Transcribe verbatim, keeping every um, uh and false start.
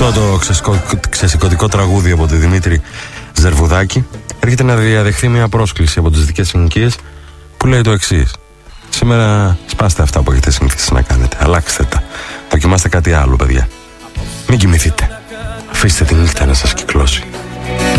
Αυτό το ξεσκο... ξεσηκωτικό τραγούδι από τον Δημήτρη Ζερβουδάκη έρχεται να διαδεχθεί μια πρόσκληση από τις δικές συνοικίες που λέει το εξής: σήμερα σπάστε αυτά που έχετε συνηθίσει να κάνετε, αλλάξτε τα, δοκιμάστε κάτι άλλο, παιδιά. Μην κοιμηθείτε, αφήστε τη νύχτα να σας κυκλώσει.